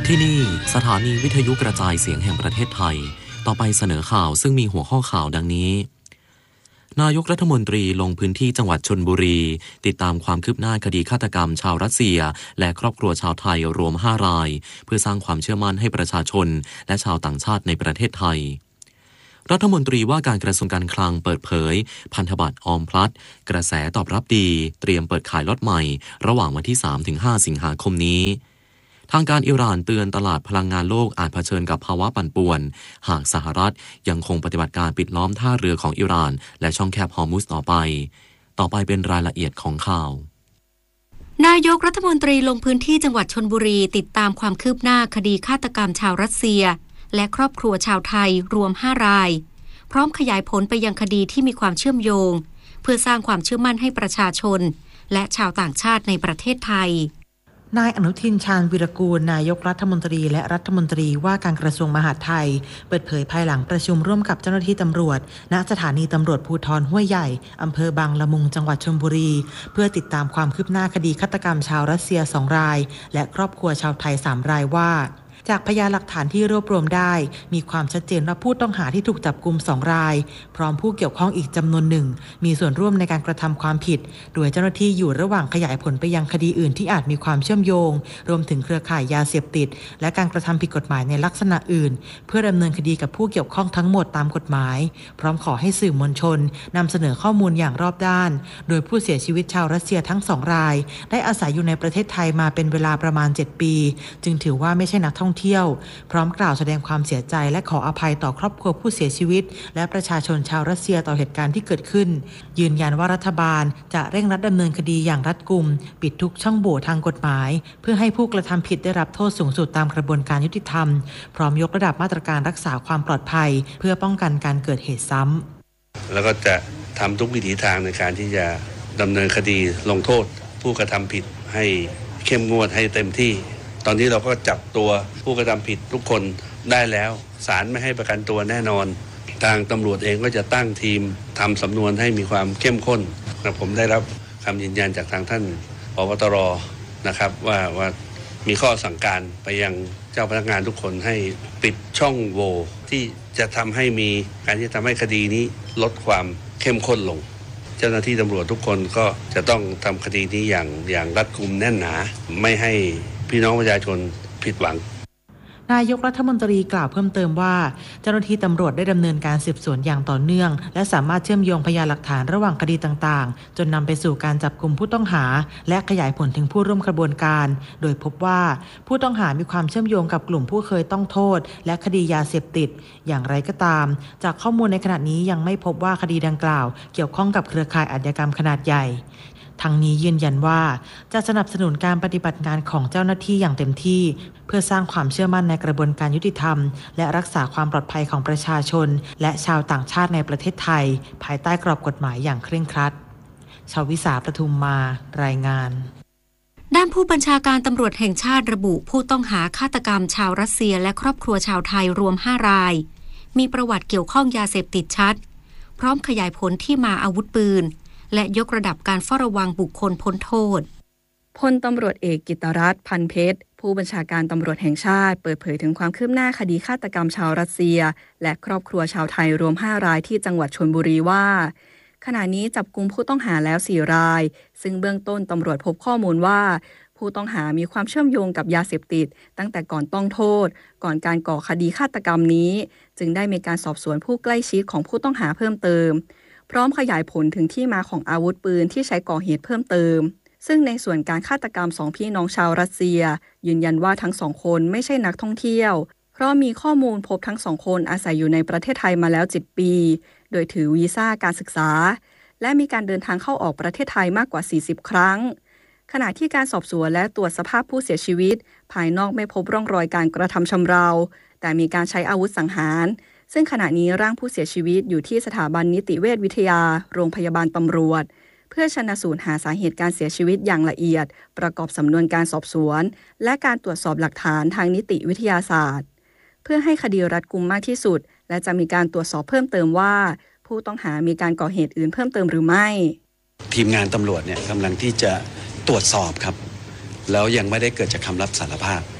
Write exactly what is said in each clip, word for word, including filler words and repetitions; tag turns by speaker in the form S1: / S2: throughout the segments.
S1: ที่นี่สถานีวิทยุกระจายเสียงแห่งประเทศไทยต่อไปเสนอข่าวซึ่งมีหัวข้อข่าวดังนี้นายกรัฐมนตรีลงพื้นที่จังหวัดชลบุรีติดตามความคืบหน้าคดีฆาตกรรมชาวรัสเซียและครอบครัวชาวไทยรวมห้ารายเพื่อสร้างความเชื่อมั่นให้ประชาชนและชาวต่างชาติในประเทศไทยรัฐมนตรีว่าการกระทรวงการคลังเปิดเผยพันธบัตรออมพลัสกระแสตอบรับดีเตรียมเปิดขายล็อตใหม่ระหว่างวันที่ สามถึงห้า สิงหาคมนี้ทางการอิหร่านเตือนตลาดพลังงานโลกอาจเผชิญกับภาวะปั่นป่วนหากสหรัฐยังคงปฏิบัติการปิดล้อมท่าเรือของอิหร่านและช่องแคบฮอร์มุซต่อไปต่อไปเป็นรายละเอียดของข่าวน
S2: ายกรัฐมนตรีลงพื้นที่จังหวัดชลบุรีติดตามความคืบหน้าคดีฆาตกรรมชาวรัสเซียและครอบครัวชาวไทยรวมห้ารายพร้อมขยายผลไปยังคดีที่มีความเชื่อมโยงเพื่อสร้างความเชื่อมั่นให้ประชาชนและชาวต่างชาติในประเทศไทย
S3: นายอนุทินชาญวีรกูลนายกรัฐมนตรีและรัฐมนตรีว่าการกระทรวงมหาดไทยเปิดเผยภายหลังประชุมร่วมกับเจ้าหน้าที่ตำรวจณสถานีตำรวจภูธรห้วยใหญ่อำเภอบางละมุงจังหวัดชลบุรีเพื่อติดตามความคืบหน้าคดีฆาตกรรมชาวรัสเซียสองรายและครอบครัวชาวไทยสามรายว่าจากพยานหลักฐานที่รวบรวมได้มีความชัดเจนว่าผู้ต้องหาที่ถูกจับกุมสองรายพร้อมผู้เกี่ยวข้องอีกจำนวนหนึ่งมีส่วนร่วมในการกระทำความผิดโดยเจ้าหน้าที่อยู่ระหว่างขยายผลไปยังคดีอื่นที่อาจมีความเชื่อมโยงรวมถึงเครือข่ายยาเสพติดและการกระทำผิดกฎหมายในลักษณะอื่นเพื่อดำเนินคดีกับผู้เกี่ยวข้องทั้งหมดตามกฎหมายพร้อมขอให้สื่อมวลชนนำเสนอข้อมูลอย่างรอบด้านโดยผู้เสียชีวิตชาวรัสเซียทั้งสองรายได้อาศัยอยู่ในประเทศไทยมาเป็นเวลาประมาณเจ็ดปีจึงถือว่าไม่ใช่นักท่องเที่ยวพร้อมกล่าวแสดงความเสียใจและขออภัยต่อครอบครัวผู้เสียชีวิตและประชาชนชาวรัสเซียต่อเหตุการณ์ที่เกิดขึ้นยืนยันว่ารัฐบาลจะเร่งรัดดำเนินคดีอย่างรัดกุมปิดทุกช่องโหว่ทางกฎหมายเพื่อให้ผู้กระทำผิดได้รับโทษสูงสุดตามกระบวนการยุติธรรมพร้อมยกระดับมาตรการรักษาความปลอดภัยเพื่อป้องกันการเกิดเหตุซ้
S4: ำแล้วก็จะทำทุกวิถีทางในการที่จะดำเนินคดีลงโทษผู้กระทำผิดให้เข้มงวดให้เต็มที่ตอนนี้เราก็จับตัวผู้กระทำผิดทุกคนได้แล้วศาลไม่ให้ประกันตัวแน่นอนทางตำรวจเองก็จะตั้งทีมทำสำนวนให้มีความเข้มข้นผมได้รับคำยืนยันจากทางท่านผบ.ตร.นะครับว่าว่ามีข้อสั่งการไปยังเจ้าพนักงานทุกคนให้ปิดช่องโหว่ที่จะทำให้มีการที่ทำให้คดีนี้ลดความเข้มข้นลงเจ้าหน้าที่ตำรวจทุกคนก็จะต้องทำคดีนี้อย่างอย่างรัดกุมแน่นหนาไม่ให้พี่น้องประชาชนผิดหวัง
S3: นายกรัฐมนตรีกล่าวเพิ่มเติมว่าเจ้าหน้าที่ตำรวจได้ดำเนินการสืบสวนอย่างต่อเนื่องและสามารถเชื่อมโยงพยานหลักฐานระหว่างคดีต่างๆจนนำไปสู่การจับกุมผู้ต้องหาและขยายผลถึงผู้ร่วมกระบวนการโดยพบว่าผู้ต้องหามีความเชื่อมโยงกับกลุ่มผู้เคยต้องโทษและคดียาเสพติดอย่างไรก็ตามจากข้อมูลในขณะนี้ยังไม่พบว่าคดีดังกล่าวเกี่ยวข้องกับเครือข่ายอาชญากรรมขนาดใหญ่ทั้งนี้ยืนยันว่าจะสนับสนุนการปฏิบัติงานของเจ้าหน้าที่อย่างเต็มที่เพื่อสร้างความเชื่อมั่นในกระบวนการยุติธรรมและรักษาความปลอดภัยของประชาชนและชาวต่างชาติในประเทศไทยภายใต้กรอบกฎหมายอย่างเคร่งครัดชวิสาประทุมมารายงาน
S2: ด้านผู้บัญชาการตำรวจแห่งชาติระบุผู้ต้องหาฆาตกรรมชาวรัสเซียและครอบครัวชาวไทยรวมห้ารายมีประวัติเกี่ยวข้องยาเสพติดชัดพร้อมขยายผลที่มาอาวุธปืนและยกระดับการเฝ้าระวังบุคคลพ้นโทษ
S5: พลตำรวจเอกกิตติรัตน์พันเพชรผู้บัญชาการตำรวจแห่งชาติเปิดเผยถึงความคืบหน้าคดีฆาตกรรมชาวรัสเซียและครอบครัวชาวไทยรวมห้ารายที่จังหวัดชลบุรีว่าขณะนี้จับกุมผู้ต้องหาแล้วสี่รายซึ่งเบื้องต้นตำรวจพบข้อมูลว่าผู้ต้องหามีความเชื่อมโยงกับยาเสพติดตั้งแต่ก่อนต้องโทษก่อนการก่อคดีฆาตกรรมนี้จึงได้มีการสอบสวนผู้ใกล้ชิดของผู้ต้องหาเพิ่มเติมพร้อมขยายผลถึงที่มาของอาวุธปืนที่ใช้ก่อเหตุเพิ่มเติมซึ่งในส่วนการฆาตกรรมสองพี่น้องชาวรัสเซียยืนยันว่าทั้งสองคนไม่ใช่นักท่องเที่ยวเพราะมีข้อมูลพบทั้งสองคนอาศัยอยู่ในประเทศไทยมาแล้วเจ็ดปีโดยถือวีซ่าการศึกษาและมีการเดินทางเข้าออกประเทศไทยมากกว่าสี่สิบครั้งขณะที่การสอบสวนและตรวจสภาพผู้เสียชีวิตภายนอกไม่พบร่องรอยการกระทำชำเราแต่มีการใช้อาวุธสังหารซึ่งขณะนี้ร่างผู้เสียชีวิตอยู่ที่สถาบันนิติเวชวิทยาโรงพยาบาลตำรวจเพื่อชันสูตรหาสาเหตุการเสียชีวิตอย่างละเอียดประกอบสำนวนการสอบสวนและการตรวจสอบหลักฐานทางนิติวิทยาศาสตร์เพื่อให้คดีรัดกุมมากที่สุดและจะมีการตรวจสอบเพิ่มเติมว่าผู้ต้องหามีการก่อเหตุอื่นเพิ่มเติมหรือไม่
S6: ทีมงานตำรวจเนี่ยกำลังที่จะตรวจสอบครับแล้วยังไม่ได้เกิดจากคำรับสารภาพ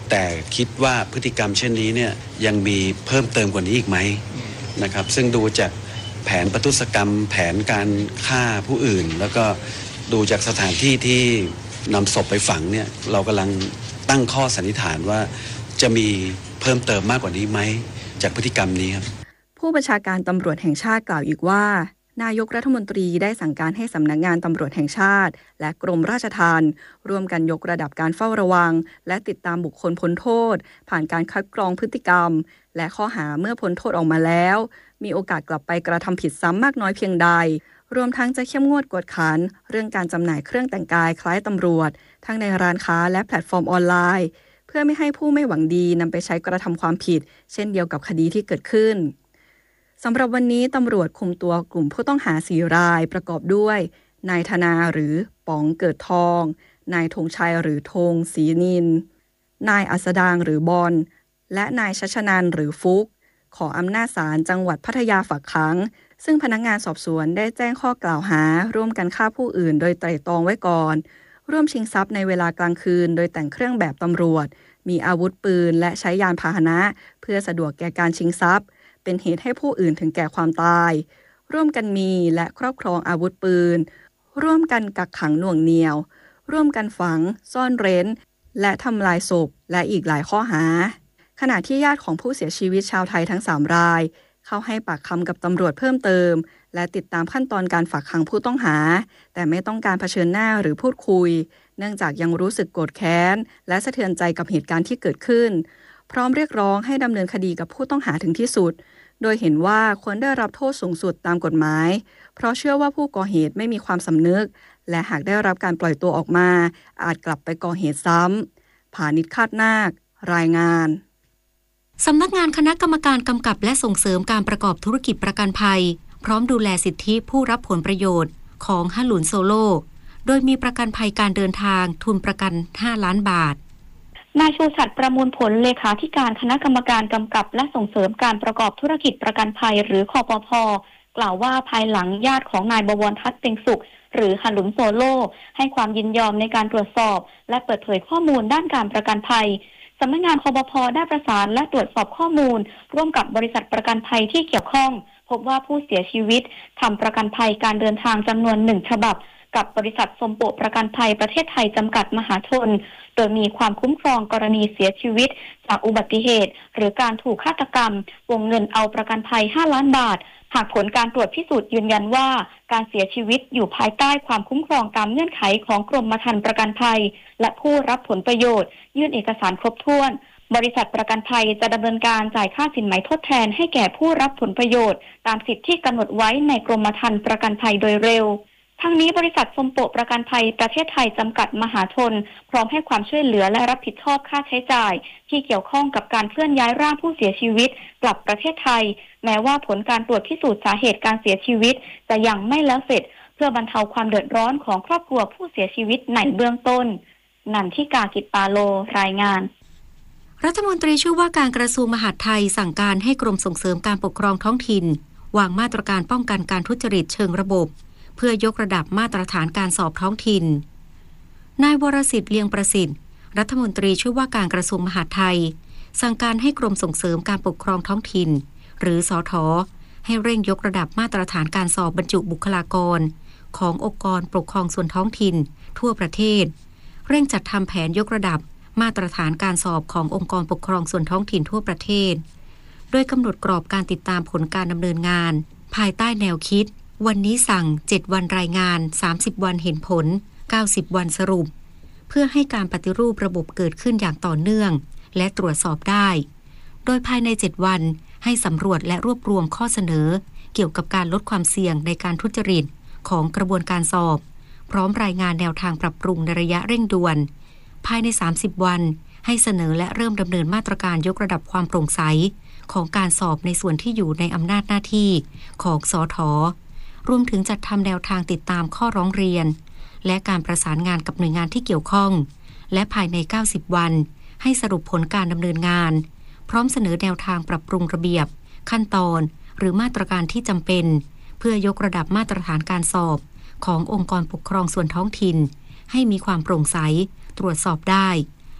S6: แต่คิดว่าพฤติกรรมเช่นนี้เนี่ยยังมีเพิ่มเติมกว่านี้อีกไหมนะครับซึ่งดูจากแผนประทุษกรรมแผนการฆ่าผู้อื่นแล้วก็ดูจากสถานที่ที่นำศพไปฝังเนี่ยเรากำลังตั้งข้อสันนิษฐานว่าจะมีเพิ่มเติมมากกว่านี้ไหมจากพฤติกรรมนี้ครับ
S5: ผู้บัญชาการตำรวจแห่งชาติกล่าวอีกว่านายกรัฐมนตรีได้สั่งการให้สำนักงานตำรวจแห่งชาติและกรมราชทัณฑ์ร่วมกันยกระดับการเฝ้าระวังและติดตามบุคคลพ้นโทษผ่านการคัดกรองพฤติกรรมและข้อหาเมื่อพ้นโทษออกมาแล้วมีโอกาสกลับไปกระทำผิดซ้ำมากน้อยเพียงใดรวมทั้งจะเข้มงวดกวดขันเรื่องการจำหน่ายเครื่องแต่งกายคล้ายตำรวจทั้งในร้านค้าและแพลตฟอร์มออนไลน์เพื่อไม่ให้ผู้ไม่หวังดีนำไปใช้กระทำความผิดเช่นเดียวกับคดีที่เกิดขึ้นสำหรับวันนี้ตำรวจคุมตัวกลุ่มผู้ต้องหาสี่รายประกอบด้วยนายธนาหรือป๋องเกิดทองนายธงชัยหรือธงศรีนินนายอัสดางหรือบอลและนายชัชนันหรือฟุกขออำนาจศาลจังหวัดพัทยาฝากขังซึ่งพนักงานสอบสวนได้แจ้งข้อกล่าวหาร่วมกันฆ่าผู้อื่นโดยไตร่ตรองไว้ก่อนร่วมชิงทรัพย์ในเวลากลางคืนโดยแต่งเครื่องแบบตำรวจมีอาวุธปืนและใช้ยานพาหนะเพื่อสะดวกแก่การชิงทรัพย์เป็นเหตุให้ผู้อื่นถึงแก่ความตายร่วมกันมีและครอบครองอาวุธปืนร่วมกันกักขังหน่วงเหนี่ยวร่วมกันฝังซ่อนเร้นและทำลายศพและอีกหลายข้อหาขณะที่ญาติของผู้เสียชีวิตชาวไทยทั้งสามรายเข้าให้ปากคำกับตำรวจเพิ่มเติมและติดตามขั้นตอนการฝากขังผู้ต้องหาแต่ไม่ต้องการเผชิญหน้าหรือพูดคุยเนื่องจากยังรู้สึกโกรธแค้นและสะเทือนใจกับเหตุการณ์ที่เกิดขึ้นพร้อมเรียกร้องให้ดำเนินคดีกับผู้ต้องหาถึงที่สุดโดยเห็นว่าควรได้รับโทษสูงสุดตามกฎหมายเพราะเชื่อว่าผู้ก่อเหตุไม่มีความสำนึกและหากได้รับการปล่อยตัวออกมาอาจกลับไปก่อเหตุซ้ำผานิชคาดนาครายงาน
S2: สำนักงานคณะกรรมการกำกับและส่งเสริมการประกอบธุรกิจประกันภัยพร้อมดูแลสิทธิผู้รับผลประโยชน์ของฮัลลุนโซโลโดยมีประกันภัยการเดินทางทุนประกันห้าล้านบาท
S7: นายชูศักดิ์ประมูลผลเลขาธิการคณะกรรมการกำกับและส่งเสริมการประกอบธุรกิจประกันภัยหรือคปภ.กล่าวว่าภายหลังญาติของนายบวรทัศน์เต็งสุขหรือฮัลลุนโซโลให้ความยินยอมในการตรวจสอบและเปิดเผยข้อมูลด้านการประกันภัยสำนักงานคปภ.ได้ประสานและตรวจสอบข้อมูลร่วมกับบริษัทประกันภัยที่เกี่ยวข้องพบว่าผู้เสียชีวิตทำประกันภัยการเดินทางจำนวนหนึ่งฉบับกับบริษัทสมโปประกันภัยประเทศไทยจำกัดมหาชนโดยมีความคุ้มครองกรณีเสียชีวิตจากอุบัติเหตุหรือการถูกฆาตกรรมวงเงินเอาประกันภัยห้าล้านบาทหากผลการตรวจพิสูจน์ยืนยันว่าการเสียชีวิตอยู่ภายใต้ความคุ้มครองตามเงื่อนไขของกรมธรรม์ประกันภัยและผู้รับผลประโยชน์ยื่นเอกสารครบถ้วนบริษัทประกันภัยจะดำเนินการจ่ายค่าสินไหมทดแทนให้แก่ผู้รับผลประโยชน์ตามสิทธิที่กำหนดไว้ในกรมธรรม์ประกันภัยโดยเร็วทั้งนี้บริษัทสมโปประกันภัยประเทศไทยจำกัดมหาชนพร้อมให้ความช่วยเหลือและรับผิดชอบค่าใช้จ่ายที่เกี่ยวข้องกับการเคลื่อนย้ายร่างผู้เสียชีวิตกลับประเทศไทยแม้ว่าผลการตรวจพิสูจน์สาเหตุการเสียชีวิตจะยังไม่แล้วเสร็จเพื่อบรรเทาความเดือดร้อนของครอบครัวผู้เสียชีวิตในเบื้องต้นนันทิกากิจปาโลรายงาน
S2: รัฐมนตรีช่วยว่าการกระทรวงมหาดไทยสั่งการให้กรมส่งเสริมการปกครองท้องถิ่นวางมาตรการป้องกันการทุจริตเชิงระบบเพื่อยกระดับมาตรฐานการสอบท้องถิ่นนายวรสิทธิ์เลียงประสิทธิ์รัฐมนตรีช่วยว่าการกระทรวงมหาดไทยสั่งการให้กรมส่งเสริมการปกครองท้องถิ่นหรือสท.ให้เร่งยกระดับมาตรฐานการสอบบรรจุบุคลากรขององค์กรปกครองส่วนท้องถิ่นทั่วประเทศเร่งจัดทำแผนยกระดับมาตรฐานการสอบขององค์กรปกครองส่วนท้องถิ่นทั่วประเทศโดยกำหนดกรอบการติดตามผลการดำเนินงานภายใต้แนวคิดวันนี้สั่งเจ็ดวันรายงานสามสิบวันเห็นผลเก้าสิบวันสรุปเพื่อให้การปฏิรูประบบเกิดขึ้นอย่างต่อเนื่องและตรวจสอบได้โดยภายในเจ็ดวันให้สำรวจและรวบรวมข้อเสนอเกี่ยวกับการลดความเสี่ยงในการทุจริตของกระบวนการสอบพร้อมรายงานแนวทางปรับปรุงในระยะเร่งด่วนภายในสามสิบวันให้เสนอและเริ่มดำเนินมาตรการยกระดับความโปร่งใสของการสอบในส่วนที่อยู่ในอำนาจหน้าที่ของสท.รวมถึงจัดทำแนวทางติดตามข้อร้องเรียนและการประสานงานกับหน่วยงานที่เกี่ยวข้องและภายในเก้าสิบวันให้สรุปผลการดำเนินงานพร้อมเสนอแนวทางปรับปรุงระเบียบขั้นตอนหรือมาตรการที่จำเป็นเพื่อยกระดับมาตรฐานการสอบขององค์กรปกครองส่วนท้องถิ่นให้มีความโปร่งใสตรวจสอบได้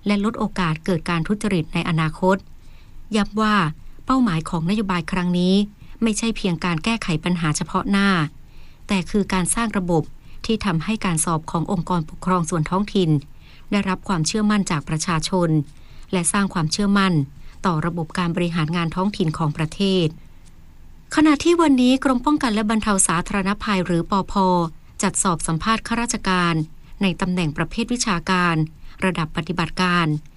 S2: และลดโอกาสเกิดการทุจริตในอนาคตย้ำว่าเป้าหมายของนโยบายครั้งนี้ไม่ใช่เพียงการแก้ไขปัญหาเฉพาะหน้าแต่คือการสร้างระบบที่ทำให้การสอบขององค์กรปกครองส่วนท้องถิ่นได้รับความเชื่อมั่นจากประชาชนและสร้างความเชื่อมั่นต่อระบบการบริหารงานท้องถิ่นของประเทศขณะที่วันนี้กรมป้องกันและบรรเทาสาธารณภัยหรือปภ.จัดสอบสัมภาษณ์ข้าราชการในตำแหน่งประเภทวิชาการระดับปฏิบัติการ